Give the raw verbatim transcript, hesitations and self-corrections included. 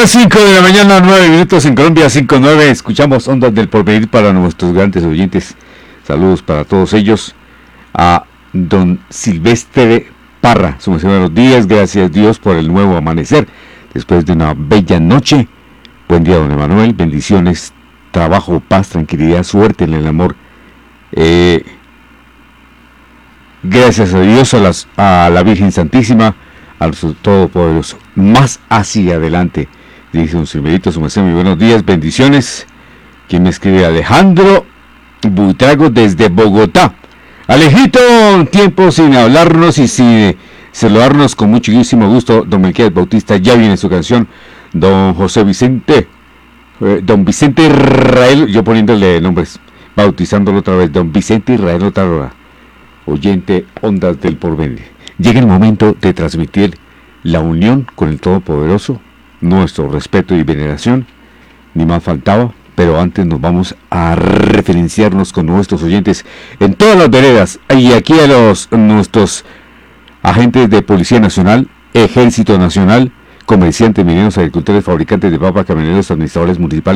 Las cinco de la mañana, nueve minutos en Colombia, cinco nueve. Escuchamos Ondas del Porvenir para nuestros grandes oyentes. Saludos para todos ellos. A don Silvestre Parra, su merced, buenos días. Gracias Dios por el nuevo amanecer después de una bella noche. Buen día, don Emanuel. Bendiciones, trabajo, paz, tranquilidad, suerte en el amor. Eh, gracias a Dios, a, las, a la Virgen Santísima, al Todopoderoso. Más hacia adelante, dice un Silverito, su merced, muy buenos días, bendiciones. Quien me escribe, Alejandro Buitrago desde Bogotá. Alejito, tiempo sin hablarnos y sin saludarnos, con muchísimo gusto. Don Melquiades Bautista, ya viene su canción. Don José Vicente, eh, don Vicente Israel, yo poniéndole nombres, bautizándolo otra vez, don Vicente Israel Otarora, oyente Ondas del Porvenir. Llega el momento de transmitir la unión con el Todopoderoso, nuestro respeto y veneración, ni más faltaba, pero antes nos vamos a referenciarnos con nuestros oyentes en todas las veredas, y aquí a los nuestros agentes de Policía Nacional, Ejército Nacional, comerciantes, mineros, agricultores, fabricantes de papa, camioneros, administradores municipales,